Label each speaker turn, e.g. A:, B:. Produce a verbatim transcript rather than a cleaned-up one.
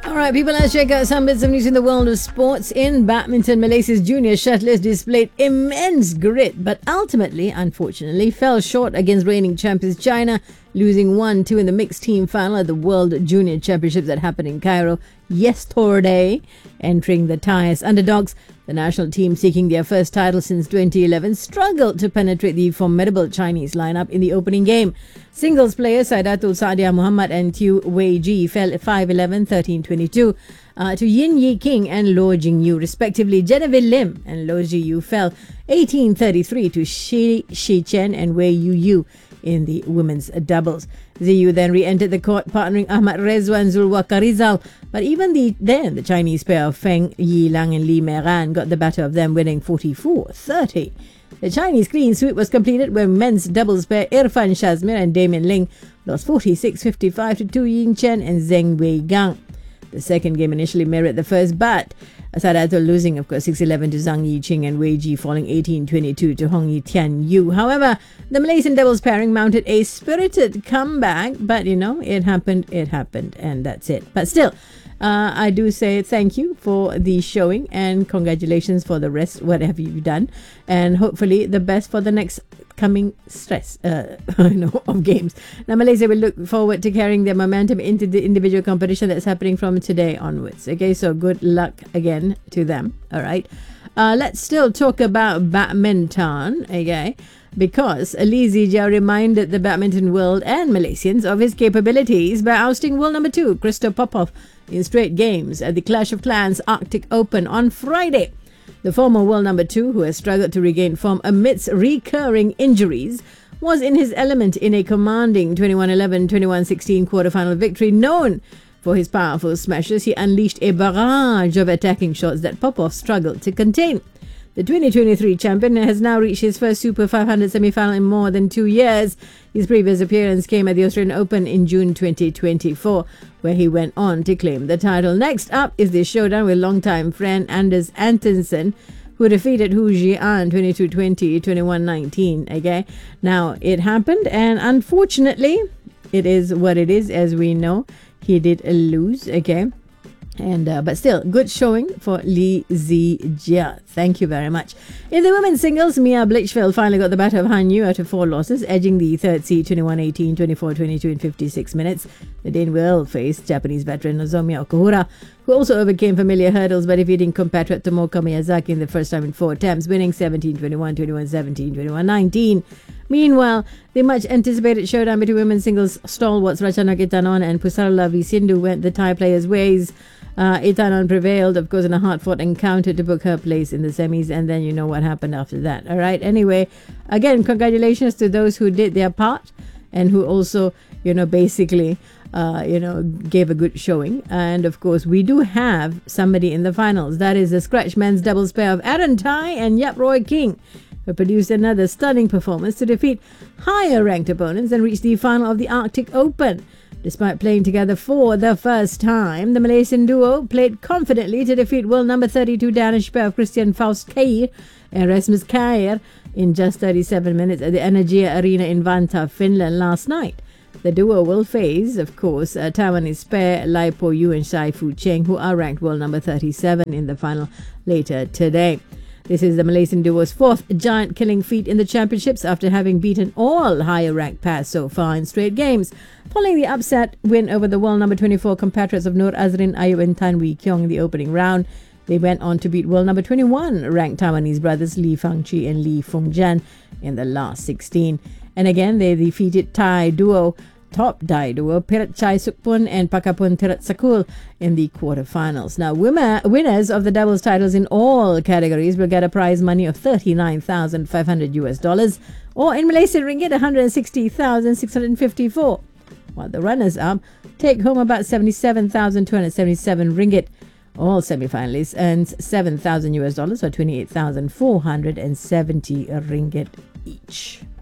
A: All right, people, let's check out some bits of news in the world of sports. In badminton, Malaysia's junior shuttlers displayed immense grit, but ultimately, unfortunately, fell short against reigning champions China, losing one two in the mixed team final at the World Junior Championships that happened in Cairo yesterday. Entering the tie as underdogs, the national team, seeking their first title since twenty eleven, struggled to penetrate the formidable Chinese lineup in the opening game. Singles players Saidatul Sadia Muhammad and Tu Wei Ji fell five eleven, thirteen twenty-two uh, to Yin Yi King and Lo Jingyu, respectively. Genevieve Lim and Lo Jiyu fell eighteen thirty-three to Shi Shi Chen and Wei Yu Yu in the women's doubles. Ziyu then re-entered the court, partnering Ahmad Rezwan Zulwakarizal, but even the then the Chinese pair of Feng Yilang and Li Meiran got the better of them, winning forty-four thirty. The Chinese clean sweep was completed when men's doubles pair Irfan Shazmir and Damien Ling lost forty-six fifty-five to Tu Ying Chen and Zheng Weigang. The second game initially mirrored the first, but Sadatul losing, of course, six eleven to Zhang Yiqing and Wei Ji falling eighteen twenty-two to Hong Yi Tian Yu. However, the Malaysian doubles pairing mounted a spirited comeback, but, you know, it happened, it happened, and that's it. But still, Uh, I do say thank you for the showing and congratulations for the rest, whatever you've done, and hopefully the best for the next coming stress uh, you know, of games. Now, Malaysia will look forward to carrying their momentum into the individual competition that's happening from today onwards. Okay, so good luck again to them. All right. Uh, let's still talk about badminton, okay? Because Lee Zijia reminded the badminton world and Malaysians of his capabilities by ousting world number two, Christo Popov, in straight games at the Clash of Clans Arctic Open on Friday. The former world number two, who has struggled to regain form amidst recurring injuries, was in his element in a commanding twenty-one eleven, twenty-one sixteen quarterfinal victory. Known for his powerful smashes, he unleashed a barrage of attacking shots that Popov struggled to contain. The twenty twenty-three champion has now reached his first Super five hundred semi-final in more than two years. His previous appearance came at the Australian Open in June twenty twenty-four, where he went on to claim the title. Next up is the showdown with longtime friend Anders Antonsen, who defeated Hu Jian twenty-two twenty, twenty-one nineteen. Okay, now it happened, and unfortunately, it is what it is. As we know, he did lose. Okay. And uh, but still, good showing for Lee Zijia. Thank you very much. In the women's singles, Mia Blichfeld finally got the better of Han Yu after four losses, edging the third seed twenty-one eighteen, twenty-four twenty-two in fifty-six minutes. The Dane will face Japanese veteran Nozomi Okuhara, who also overcame familiar hurdles by defeating compatriot Tomoka Miyazaki in the first time in four attempts, winning seventeen twenty-one, twenty-one seventeen, twenty-one nineteen. Meanwhile, the much-anticipated showdown between women's singles stalwarts Rachana Kitanon and Pusarla V. Sindhu went the Thai players' ways. Uh, Itanon prevailed, of course, in a hard-fought encounter to book her place in the semis, and then you know what happened after that. All right. Anyway, again, congratulations to those who did their part and who also, you know, basically, uh, you know, gave a good showing. And of course, we do have somebody in the finals. That is the scratch men's doubles pair of Aaron Tai and Yap Roy King, who produced another stunning performance to defeat higher-ranked opponents and reach the final of the Arctic Open. Despite playing together for the first time, the Malaysian duo played confidently to defeat world number thirty-two Danish pair of Christian Faust Kjær and Rasmus Kjær in just thirty-seven minutes at the Energia Arena in Vantaa, Finland last night. The duo will face, of course, uh, Taiwanese pair Lai Po Yu and Shai Fu Cheng, who are ranked world number thirty-seven in the final later today. This is the Malaysian duo's fourth giant killing feat in the championships after having beaten all higher-ranked pairs so far in straight games. Following the upset win over the world number twenty-four compatriots of Nur Azrin Ayub and Tan Wee Kiong in the opening round, they went on to beat world number twenty-one ranked Taiwanese brothers Li Fangqi and Li Fengjian in the last sixteen. And again, they defeated Thai duo top Thai duo Pirat Chai Sukpun and Pakapun Tiratsakul in the quarterfinals. Now, winner, winners of the doubles titles in all categories will get a prize money of thirty-nine thousand five hundred U S dollars, or in Malaysian ringgit one hundred sixty thousand six hundred fifty-four. While the runners-up take home about seventy-seven thousand two hundred seventy-seven ringgit. All semi-finalists earns seven thousand U S dollars or twenty-eight thousand four hundred seventy ringgit each.